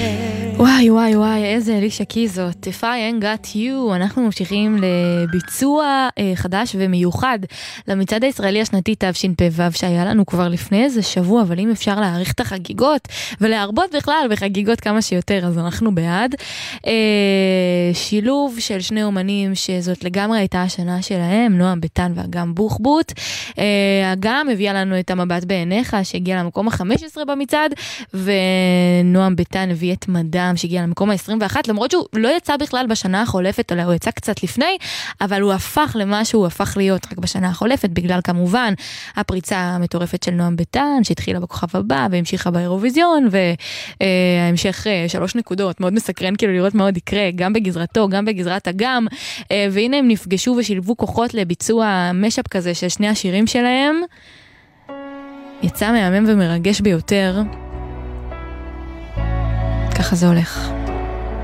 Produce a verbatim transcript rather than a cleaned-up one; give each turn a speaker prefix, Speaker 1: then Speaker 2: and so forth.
Speaker 1: וואי וואי וואי, איזה אלישה קיזות. If I ain't got you. אנחנו ממשיכים לביצוע אה, חדש ומיוחד למצעד הישראלי השנתי תשפ"ו שהיה לנו כבר לפני איזה שבוע, אבל אם אפשר להאריך את החגיגות ולהרבות בכלל בחגיגות כמה שיותר, אז אנחנו בעד. אה, שילוב של שני אומנים שזאת לגמרי הייתה השנה שלהם, נועם ביטן ואגם בוחבוט. אה, אגם הביאה לנו את המבט בעיניך שהגיע למקום ה-חמש עשרה במצעד, ונועם ביטן הביא את מדם שהגיע למקום ה-עשרים ואחת, למרות שהוא לא יצא בכלל בשנה החולפת, אלא הוא יצא קצת לפני, אבל הוא הפך למה שהוא הפך להיות רק בשנה החולפת, בגלל כמובן הפריצה המטורפת של נועם ביטן, שהתחילה בכוכב הבא והמשיכה באירוויזיון, וההמשך שלוש נקודות, מאוד מסקרן כאילו לראות מה עוד יקרה, גם בגזרתו, גם בגזרת אגם, והנה הם נפגשו ושילבו כוחות לביצוע משאפ כזה של שני השירים שלהם, יצא מהמם ומרגש ביותר. ככה זה הולך.